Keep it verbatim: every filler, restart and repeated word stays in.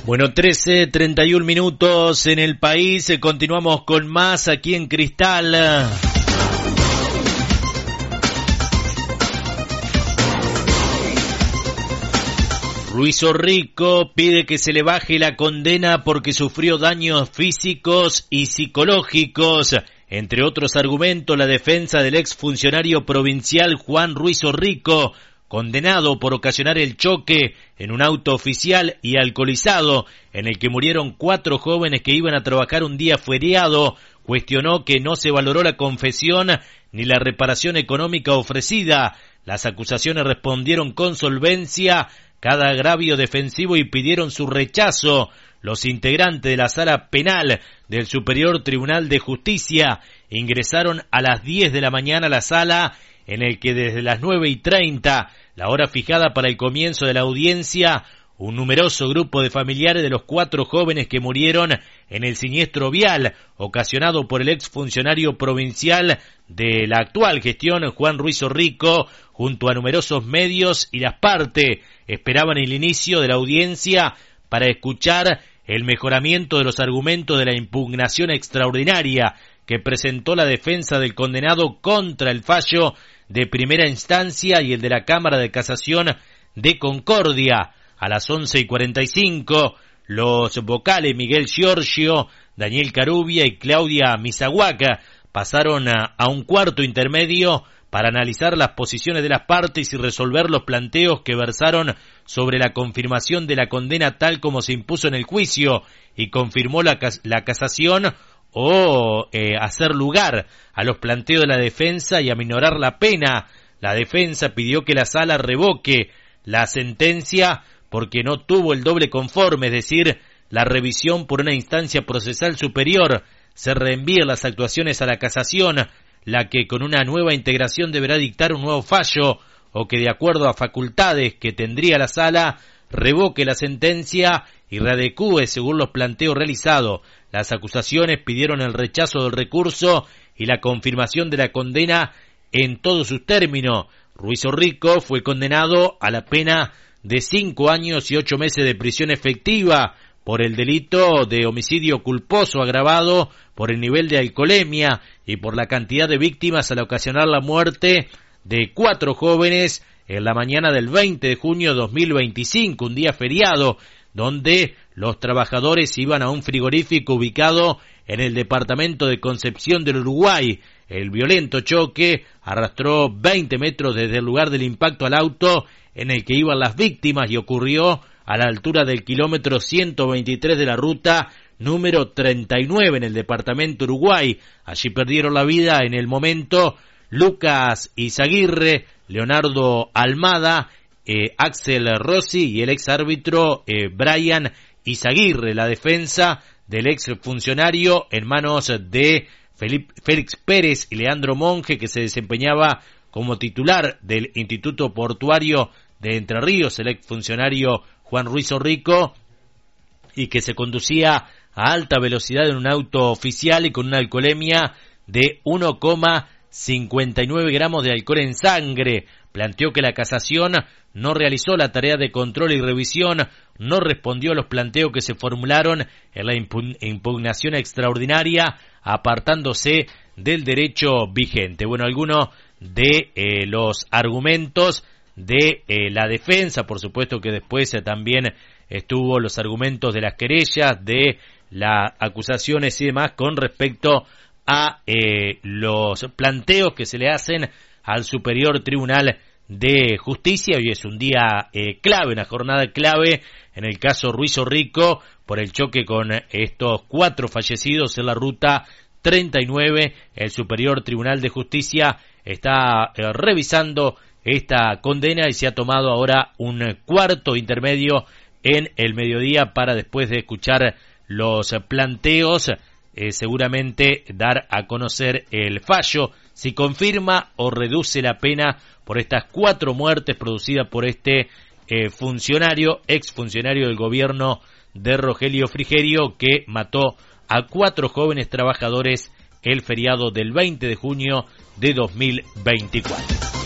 Bueno, trece treinta y un minutos en el país, continuamos con más aquí en Cristal. Ruiz Orrico pide que se le baje la condena porque sufrió daños físicos y psicológicos. Entre otros argumentos, la defensa del exfuncionario provincial Juan Ruiz Orrico, condenado por ocasionar el choque en un auto oficial y alcoholizado, en el que murieron cuatro jóvenes que iban a trabajar un día feriado, cuestionó que no se valoró la confesión ni la reparación económica ofrecida. Las acusaciones respondieron con solvencia cada agravio defensivo y pidieron su rechazo. Los integrantes de la Sala Penal del Superior Tribunal de Justicia ingresaron a las diez de la mañana a la sala, en el que desde las nueve y treinta, la hora fijada para el comienzo de la audiencia, un numeroso grupo de familiares de los cuatro jóvenes que murieron en el siniestro vial ocasionado por el exfuncionario provincial de la actual gestión, Juan Ruiz Orrico, junto a numerosos medios y las partes, esperaban el inicio de la audiencia para escuchar el mejoramiento de los argumentos de la impugnación extraordinaria que presentó la defensa del condenado contra el fallo de primera instancia y el de la Cámara de Casación de Concordia. A las once y cuarenta y cinco, los vocales Miguel Giorgio, Daniel Carubia y Claudia Misahuaca pasaron a, a un cuarto intermedio para analizar las posiciones de las partes y resolver los planteos que versaron sobre la confirmación de la condena tal como se impuso en el juicio y confirmó la, la casación, o eh, hacer lugar a los planteos de la defensa y aminorar la pena. La defensa pidió que la sala revoque la sentencia porque no tuvo el doble conforme, es decir, la revisión por una instancia procesal superior. Se reenvían las actuaciones a la casación, la que con una nueva integración deberá dictar un nuevo fallo, o que de acuerdo a facultades que tendría la sala, revoque la sentencia y readecúe según los planteos realizados. Las acusaciones pidieron el rechazo del recurso y la confirmación de la condena en todos sus términos. Ruiz Orrico fue condenado a la pena de cinco años y ocho meses de prisión efectiva por el delito de homicidio culposo agravado por el nivel de alcoholemia y por la cantidad de víctimas al ocasionar la muerte de cuatro jóvenes en la mañana del veinte de junio de dos mil veinticinco, un día feriado, donde los trabajadores iban a un frigorífico ubicado en el departamento de Concepción del Uruguay. El violento choque arrastró veinte metros desde el lugar del impacto al auto en el que iban las víctimas y ocurrió a la altura del kilómetro ciento veintitrés de la ruta número treinta y nueve en el departamento Uruguay. Allí perdieron la vida en el momento Lucas Izaguirre, Leonardo Almada, eh, Axel Rossi y el ex árbitro eh, Brian Izaguirre. La defensa del ex funcionario en manos de Felipe, Félix Pérez y Leandro Monge, que se desempeñaba como titular del Instituto Portuario de Entre Ríos, el ex funcionario Juan Ruiz Orrico, y que se conducía a alta velocidad en un auto oficial y con una alcoholemia de uno coma cincuenta y nueve gramos de alcohol en sangre. Planteó que la casación no realizó la tarea de control y revisión, no respondió a los planteos que se formularon en la impugnación extraordinaria, apartándose del derecho vigente. Bueno, algunos de eh, los argumentos de eh, la defensa, por supuesto que después eh, también estuvo los argumentos de las querellas, de las acusaciones y demás con respecto a eh, los planteos que se le hacen al Superior Tribunal de Justicia. Hoy es un día eh, clave, una jornada clave en el caso Ruiz Orrico por el choque con estos cuatro fallecidos en la ruta treinta y nueve. El Superior Tribunal de Justicia está eh, revisando esta condena y se ha tomado ahora un cuarto intermedio en el mediodía para, después de escuchar los planteos, eh, seguramente dar a conocer el fallo, si confirma o reduce la pena por estas cuatro muertes producidas por este eh, funcionario, exfuncionario del gobierno de Rogelio Frigerio, que mató a cuatro jóvenes trabajadores el feriado del veinte de junio de dos mil veinticuatro.